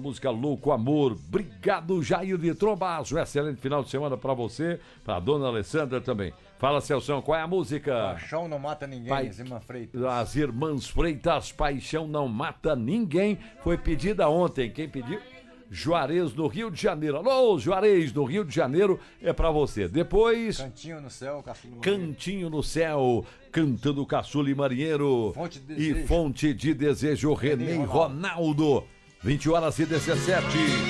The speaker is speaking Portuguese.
música Louco Amor. Obrigado, Jair de Trombaço. Excelente final de semana pra você, pra dona Alessandra também. Fala, Celção, qual é a música? Paixão não mata ninguém, as irmãs Freitas. As Irmãs Freitas, Paixão não mata ninguém. Foi pedida ontem. Quem pediu? Juarez, no Rio de Janeiro. Alô, Juarez, no Rio de Janeiro, é pra você. Depois... Cantinho no Céu, Caçula e Cantinho no Céu, cantando Caçula e Marinheiro. Fonte de Desejo. E Fonte de Desejo, René Ronaldo. 20h17.